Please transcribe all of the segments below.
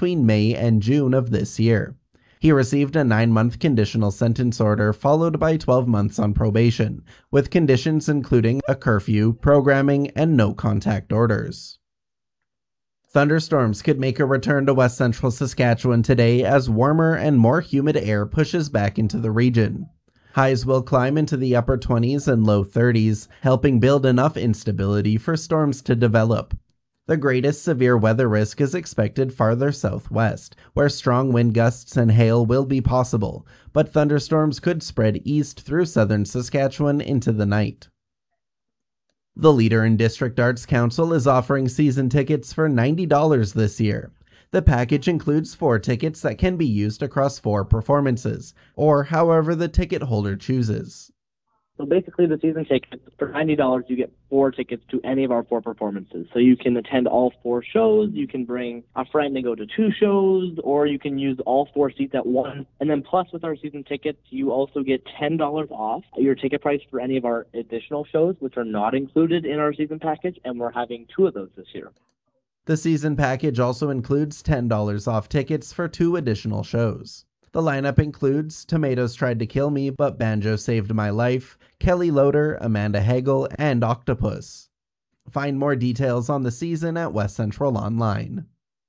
between May and June of this year. He received a 9-month conditional sentence order followed by 12 months on probation, with conditions including a curfew, programming, and no contact orders. Thunderstorms could make a return to west central Saskatchewan today as warmer and more humid air pushes back into the region. Highs will climb into the upper 20s and low 30s, helping build enough instability for storms to develop. The greatest severe weather risk is expected farther southwest, where strong wind gusts and hail will be possible, but thunderstorms could spread east through southern Saskatchewan into the night. The Leader in District Arts Council is offering season tickets for $90 this year. The package includes 4 tickets that can be used across 4 performances, or however the ticket holder chooses. So basically the season tickets, for $90 you get 4 tickets to any of our 4 performances. So you can attend all 4 shows, you can bring a friend and go to 2 shows, or you can use all 4 seats at once. And then plus with our season tickets, you also get $10 off your ticket price for any of our additional shows, which are not included in our season package, and we're having 2 of those this year. The season package also includes $10 off tickets for 2 additional shows. The lineup includes Tomatoes Tried to Kill Me, but Banjo Saved My Life, Kelly Loader, Amanda Hagel, and Octopus. Find more details on the season at West Central Online.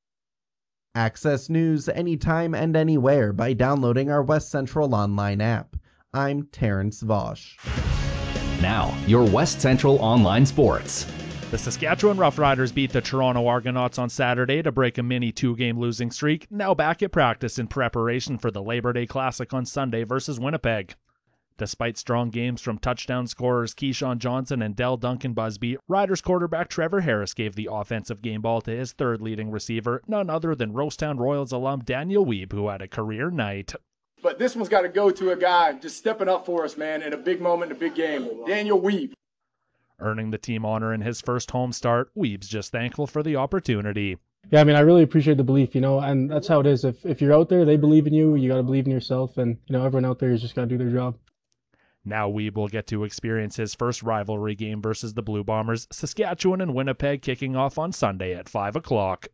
Access news anytime and anywhere by downloading our West Central Online app. I'm Terrence Vosch. Now, your West Central Online Sports. The Saskatchewan Roughriders beat the Toronto Argonauts on Saturday to break a mini 2-game losing streak, now back at practice in preparation for the Labor Day Classic on Sunday versus Winnipeg. Despite strong games from touchdown scorers Keyshawn Johnson and Dell Duncan Busby, Riders quarterback Trevor Harris gave the offensive game ball to his third leading receiver, none other than Rosetown Royals alum Daniel Wiebe, who had a career night. But this one's got to go to a guy just stepping up for us, man, in a big moment, in a big game, Daniel Wiebe. Earning the team honor in his first home start, Wiebe's just thankful for the opportunity. Yeah, I really appreciate the belief, and that's how it is. If you're out there, they believe in you, you got to believe in yourself, and, everyone out there has just got to do their job. Now Wiebe will get to experience his first rivalry game versus the Blue Bombers, Saskatchewan and Winnipeg kicking off on Sunday at 5 o'clock.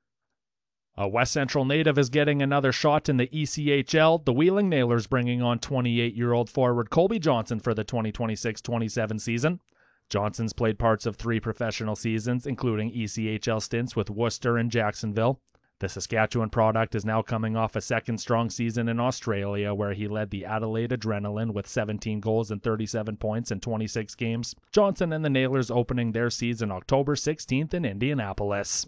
A West Central native is getting another shot in the ECHL. The Wheeling Nailers bringing on 28-year-old forward Colby Johnson for the 2026-27 season. Johnson's played parts of 3 professional seasons, including ECHL stints with Worcester and Jacksonville. The Saskatchewan product is now coming off a second strong season in Australia, where he led the Adelaide Adrenaline with 17 goals and 37 points in 26 games. Johnson and the Nailers opening their season October 16th in Indianapolis.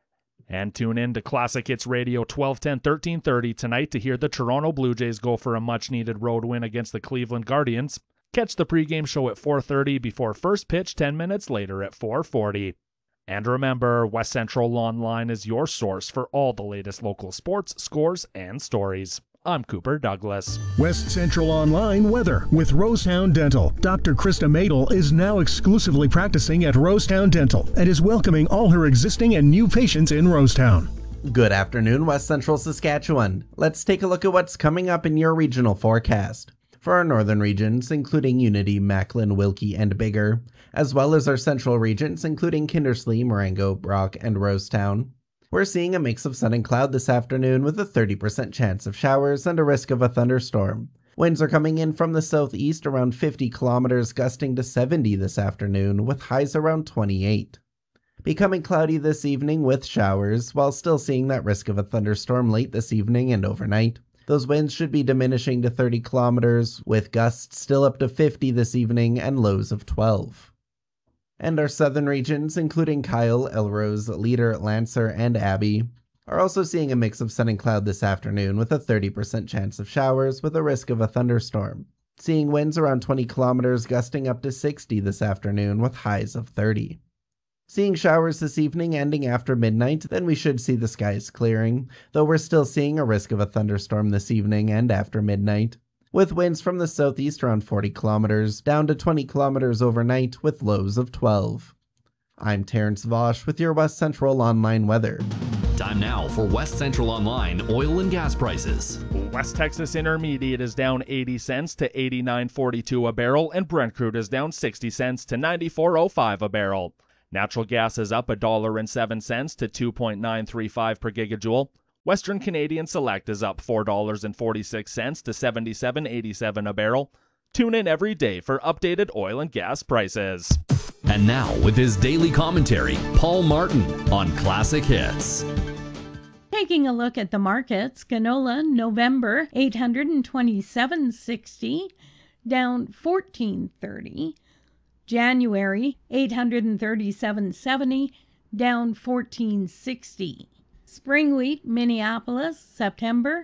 And tune in to Classic Hits Radio 1210 1330 tonight to hear the Toronto Blue Jays go for a much-needed road win against the Cleveland Guardians. Catch the pregame show at 4:30 before first pitch 10 minutes later at 4:40. And remember, West Central Online is your source for all the latest local sports, scores, and stories. I'm Cooper Douglas. West Central Online weather with Rosetown Dental. Dr. Krista Madel is now exclusively practicing at Rosetown Dental and is welcoming all her existing and new patients in Rosetown. Good afternoon, West Central Saskatchewan. Let's take a look at what's coming up in your regional forecast. For our northern regions, including Unity, Macklin, Wilkie, and Biggar, as well as our central regions, including Kindersley, Marengo, Brock, and Rosetown, we're seeing a mix of sun and cloud this afternoon with a 30% chance of showers and a risk of a thunderstorm. Winds are coming in from the southeast around 50 kilometers, gusting to 70 this afternoon, with highs around 28. Becoming cloudy this evening with showers, while still seeing that risk of a thunderstorm late this evening and overnight. Those winds should be diminishing to 30 kilometers, with gusts still up to 50 this evening and lows of 12. And our southern regions, including Kyle, Elrose, Leader, Lancer, and Abbey, are also seeing a mix of sun and cloud this afternoon with a 30% chance of showers with a risk of a thunderstorm. Seeing winds around 20 kilometers, gusting up to 60 this afternoon with highs of 30. Seeing showers this evening ending after midnight, then we should see the skies clearing, though we're still seeing a risk of a thunderstorm this evening and after midnight, with winds from the southeast around 40 kilometers, down to 20 kilometers overnight with lows of 12. I'm Terrence Vosch with your West Central Online weather. Time now for West Central Online oil and gas prices. West Texas Intermediate is down 80 cents to 89.42 a barrel, and Brent crude is down 60 cents to 94.05 a barrel. Natural gas is up $1.07 to 2.935 per gigajoule. Western Canadian Select is up $4.46 to $77.87 a barrel. Tune in every day for updated oil and gas prices. And now, with his daily commentary, Paul Martin on Classic Hits. Taking a look at the markets, canola November $827.60, down $14.30. January $837.70, down $14.60. Spring wheat Minneapolis September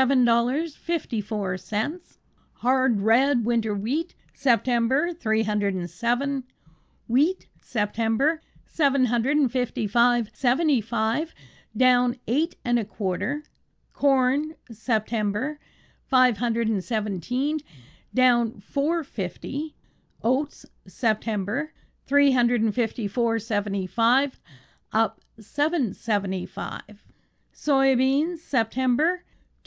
$7.54. Hard red winter wheat September $307. Wheat September $755.75, down 8 1/4. Corn September $517, down $4.50. Oats September $354.75, up $7.75. Soybeans September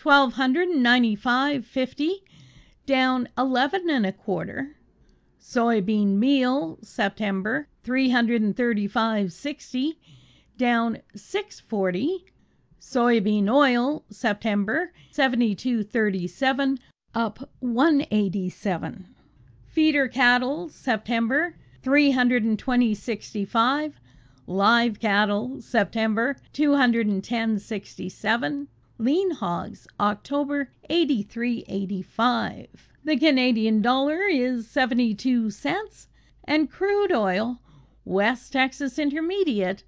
$1,295.50, down 11 1/4. Soybean meal September $335.60, down $6.40. Soybean oil September $72.37, up $1.87. Feeder cattle September $320.65. Live cattle September $210.67. Lean hogs October $83.85. The Canadian dollar is 72 cents, and crude oil West Texas Intermediate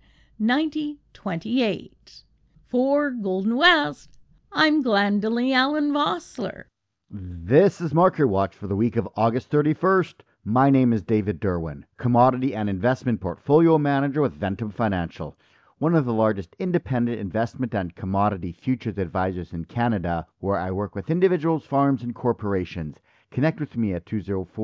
90.28. For Golden West, I'm Glendalee Allen Vossler. This is Market Watch for the week of August 31st. My name is David Derwin, Commodity and Investment Portfolio Manager with Ventum Financial, one of the largest independent investment and commodity futures advisors in Canada, where I work with individuals, farms, and corporations. Connect with me at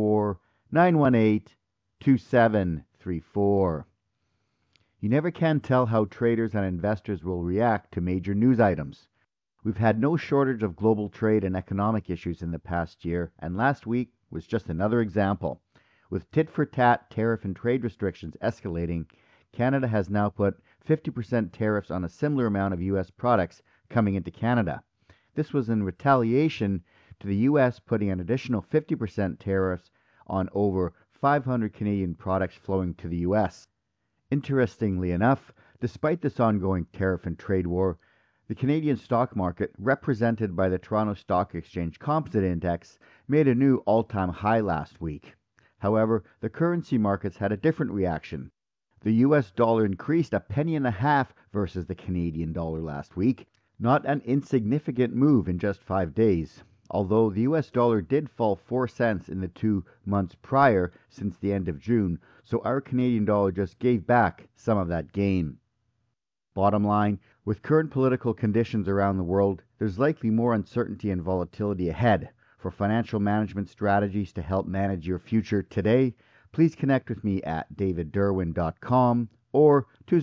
204-918-2734. You never can tell how traders and investors will react to major news items. We've had no shortage of global trade and economic issues in the past year, and last week was just another example. With tit-for-tat tariff and trade restrictions escalating, Canada has now put 50% tariffs on a similar amount of U.S. products coming into Canada. This was in retaliation to the U.S. putting an additional 50% tariffs on over 500 Canadian products flowing to the U.S. Interestingly enough, despite this ongoing tariff and trade war, the Canadian stock market, represented by the Toronto Stock Exchange Composite Index, made a new all-time high last week. However, the currency markets had a different reaction. The US dollar increased a penny and a half versus the Canadian dollar last week, not an insignificant move in just 5 days, although the US dollar did fall 4 cents in the 2 months prior since the end of June, so our Canadian dollar just gave back some of that gain. Bottom line, with current political conditions around the world, there's likely more uncertainty and volatility ahead. For financial management strategies to help manage your future today, please connect with me at davidderwin.com or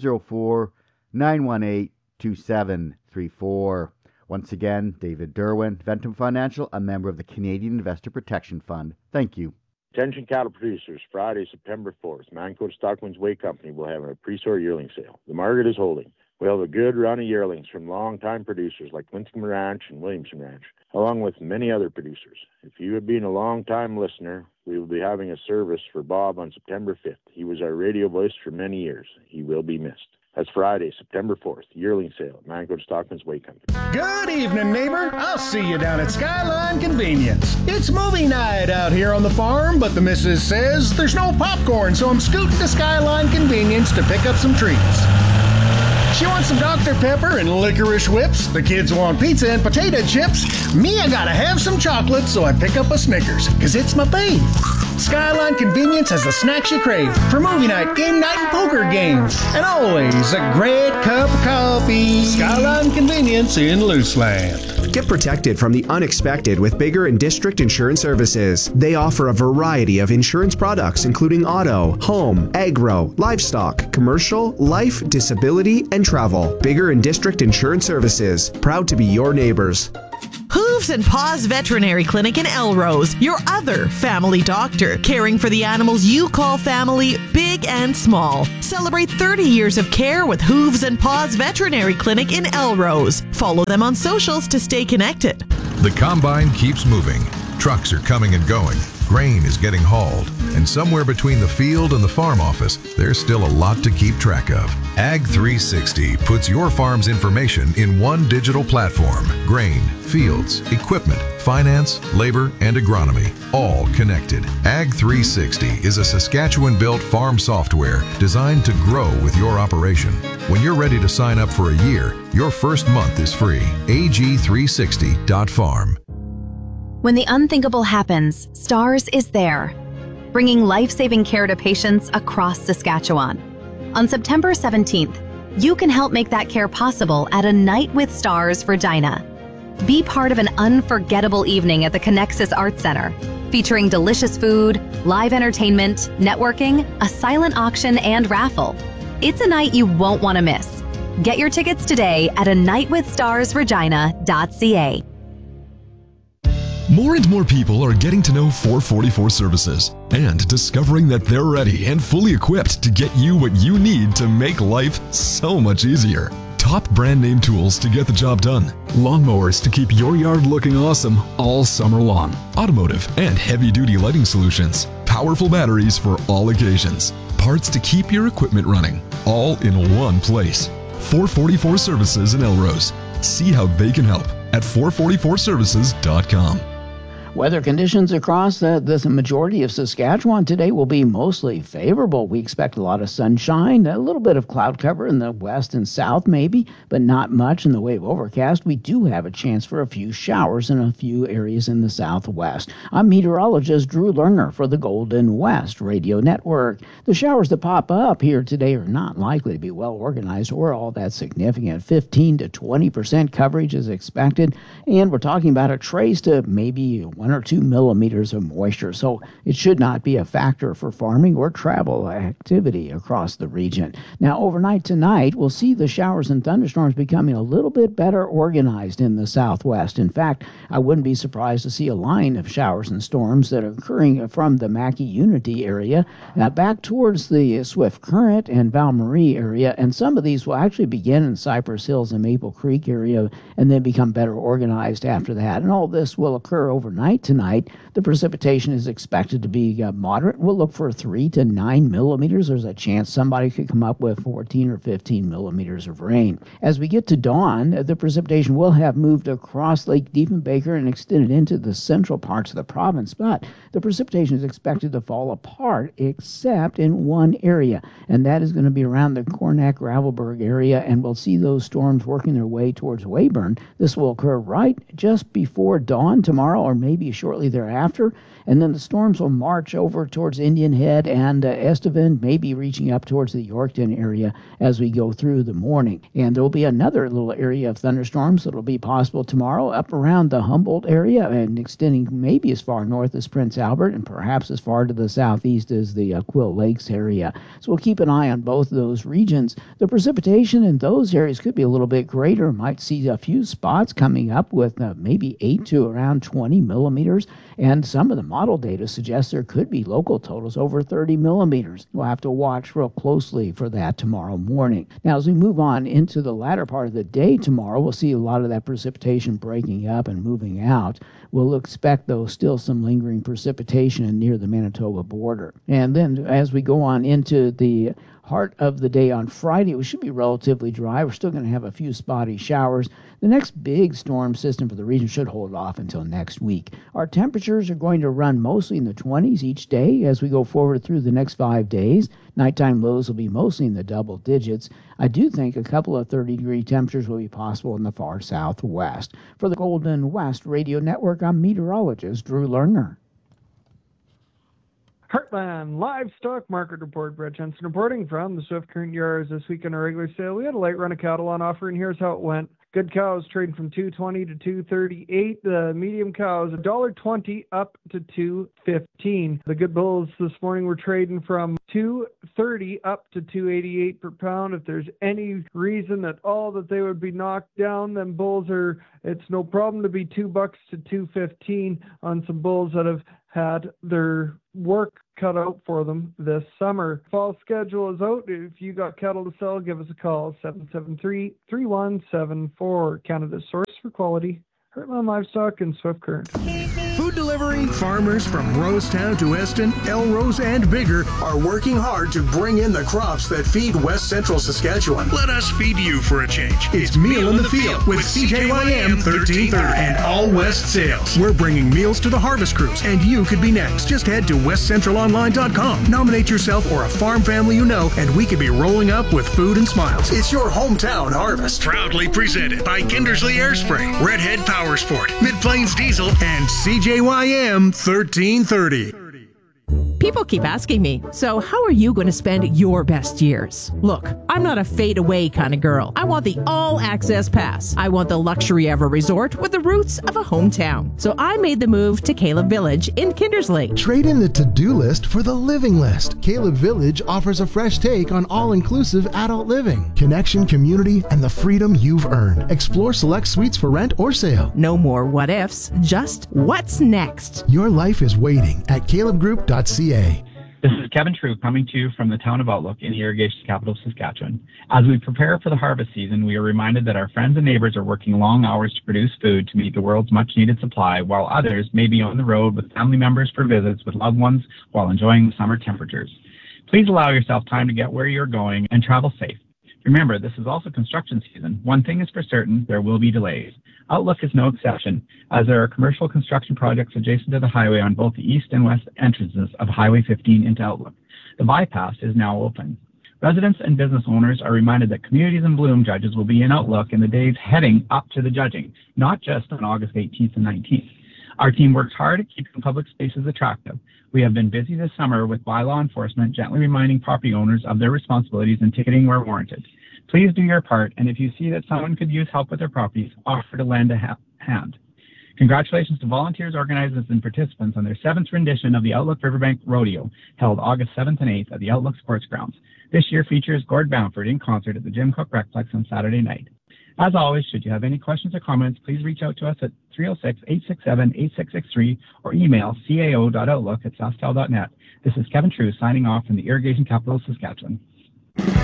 204-918-2734. Once again, David Derwin, Ventum Financial, a member of the Canadian Investor Protection Fund. Thank you. Attention cattle producers, Friday, September 4th, Mancota Stockman's Way Company will have a pre-sort yearling sale. The market is holding. We'll have a good run of yearlings from long-time producers like Winston Ranch and Williamson Ranch, along with many other producers. If you have been a long-time listener, we will be having a service for Bob on September 5th. He was our radio voice for many years. He will be missed. That's Friday, September 4th, yearling sale at Mancota Stockman's Way Company. Good evening, neighbor. I'll see you down at Skyline Convenience. It's movie night out here on the farm, but the missus says there's no popcorn, so I'm scooting to Skyline Convenience to pick up some treats. She wants some Dr. Pepper and licorice whips. The kids want pizza and potato chips. Me, I gotta have some chocolate, so I pick up a Snickers, 'cause it's my fave. Skyline Convenience has the snacks you crave for movie night, game night, and poker games. And always a great cup of coffee. Skyline Convenience in Luceland. Get protected from the unexpected with Bigger and District Insurance Services. They offer a variety of insurance products, including auto, home, agro, livestock, commercial, life, disability, and travel. Bigger and District Insurance Services. Proud to be your neighbors. Who Hooves and Paws Veterinary Clinic in Elrose, your other family doctor, caring for the animals you call family, big and small. Celebrate 30 years of care with Hooves and Paws Veterinary Clinic in Elrose. Follow them on socials to stay connected. The combine keeps moving. Trucks are coming and going. Grain is getting hauled. And somewhere between the field and the farm office, there's still a lot to keep track of. Ag 360 puts your farm's information in one digital platform. Grain, fields, equipment, finance, labor, and agronomy, all connected. Ag 360 is a Saskatchewan-built farm software designed to grow with your operation. When you're ready to sign up for a year, your first month is free. ag360.farm. When the unthinkable happens, STARS is there, bringing life-saving care to patients across Saskatchewan. On September 17th, you can help make that care possible at A Night with Stars Regina. Be part of an unforgettable evening at the Connexus Arts Center, featuring delicious food, live entertainment, networking, a silent auction, and raffle. It's a night you won't want to miss. Get your tickets today at anightwithstarsregina.ca. More and more people are getting to know 444 Services and discovering that they're ready and fully equipped to get you what you need to make life so much easier. Top brand name tools to get the job done. Lawnmowers to keep your yard looking awesome all summer long. Automotive and heavy duty lighting solutions. Powerful batteries for all occasions. Parts to keep your equipment running. All in one place. 444 Services in Elrose. See how they can help at 444services.com. Weather conditions across the majority of Saskatchewan today will be mostly favorable. We expect a lot of sunshine, a little bit of cloud cover in the west and south maybe, but not much in the way of overcast. We do have a chance for a few showers in a few areas in the southwest. I'm meteorologist Drew Lerner for the Golden West Radio Network. The showers that pop up here today are not likely to be well organized or all that significant. 15 to 20% coverage is expected, and we're talking about a trace to maybe 1 or 2 millimeters of moisture, so it should not be a factor for farming or travel activity across the region. Now, overnight tonight, we'll see the showers and thunderstorms becoming a little bit better organized in the southwest. In fact, I wouldn't be surprised to see a line of showers and storms that are occurring from the Mackay Unity area back towards the Swift Current and Val Marie area, and some of these will actually begin in Cypress Hills and Maple Creek area and then become better organized after that. And all this will occur overnight tonight. The precipitation is expected to be moderate. We'll look for 3 to 9 millimeters. There's a chance somebody could come up with 14 or 15 millimeters of rain. As we get to dawn, the precipitation will have moved across Lake Diefenbaker and extended into the central parts of the province, but the precipitation is expected to fall apart except in one area, and that is going to be around the Cornack-Gravelberg area, and we'll see those storms working their way towards Weyburn. This will occur right just before dawn tomorrow, or maybe shortly thereafter, and then the storms will march over towards Indian Head and Estevan, maybe reaching up towards the Yorkton area as we go through the morning. And there will be another little area of thunderstorms that will be possible tomorrow up around the Humboldt area and extending maybe as far north as Prince Albert and perhaps as far to the southeast as the Quill Lakes area. So we'll keep an eye on both of those regions. The precipitation in those areas could be a little bit greater. Might see a few spots coming up with maybe 8 to around 20 millimeters, and some of the model data suggests there could be local totals over 30 millimeters. We'll have to watch real closely for that tomorrow morning. Now, as we move on into the latter part of the day tomorrow, we'll see a lot of that precipitation breaking up and moving out. We'll expect, though, still some lingering precipitation near the Manitoba border. And then as we go on into the heart of the day on Friday, we should be relatively dry. We're still going to have a few spotty showers. The next big storm system for the region should hold off until next week. Our temperatures are going to run mostly in the 20s each day as we go forward through the next 5 days. Nighttime lows will be mostly in the double digits. I do think a couple of 30-degree temperatures will be possible in the far southwest. For the Golden West Radio Network, I'm meteorologist Drew Lerner. Heartland Livestock Market Report. Brett Jensen reporting from the Swift Current Yards. This week in our regular sale, we had a light run of cattle on offer, and here's how it went. Good cows trading from $2.20 to $2.38. The medium cows $1.20 up to $2.15. The good bulls this morning were trading from $2.30 up to $2.88 per pound. If there's any reason at all that they would be knocked down, then bulls it's no problem to be $2 to $2.15 on some bulls that have had their work cut out for them this summer. Fall schedule is out. If you got cattle to sell, give us a call, 773-3174. Canada's source for quality, Heartland Livestock and Swift Current. Food delivery farmers from Rosetown to Eston, Elrose, and Bigger are working hard to bring in the crops that feed West Central Saskatchewan. Let us feed you for a change. It's Meal in the Field with CJYM 1330 and All West Sales. We're bringing meals to the harvest crews, and you could be next. Just head to westcentralonline.com. Nominate yourself or a farm family you know, and we could be rolling up with food and smiles. It's your hometown harvest. Proudly presented by Kindersley Airspray, Redhead Power Sport, Mid-Plains Diesel, and CJYM 1330. People keep asking me, so how are you going to spend your best years? Look, I'm not a fade-away kind of girl. I want the all-access pass. I want the luxury of a resort with the roots of a hometown. So I made the move to Caleb Village in Kindersley. Trade in the to-do list for the living list. Caleb Village offers a fresh take on all-inclusive adult living, connection, community, and the freedom you've earned. Explore select suites for rent or sale. No more what-ifs, just what's next. Your life is waiting at calebgroup.ca. This is Kevin True coming to you from the town of Outlook in the irrigation capital of Saskatchewan. As we prepare for the harvest season, we are reminded that our friends and neighbors are working long hours to produce food to meet the world's much-needed supply, while others may be on the road with family members for visits with loved ones while enjoying the summer temperatures. Please allow yourself time to get where you're going and travel safe. Remember, this is also construction season. One thing is for certain, there will be delays. Outlook is no exception, as there are commercial construction projects adjacent to the highway on both the east and west entrances of Highway 15 into Outlook. The bypass is now open. Residents and business owners are reminded that Communities in Bloom judges will be in Outlook in the days heading up to the judging, not just on August 18th and 19th. Our team works hard at keeping public spaces attractive. We have been busy this summer with bylaw enforcement, gently reminding property owners of their responsibilities and ticketing where warranted. Please do your part, and if you see that someone could use help with their properties, offer to lend a hand. Congratulations to volunteers, organizers, and participants on their 7th rendition of the Outlook Riverbank Rodeo, held August 7th and 8th at the Outlook Sports Grounds. This year features Gord Bamford in concert at the Jim Cook Recplex on Saturday night. As always, should you have any questions or comments, please reach out to us at 306-867-8663 or email cao.outlook@sastel.net. This is Kevin True signing off from the irrigation capital of Saskatchewan.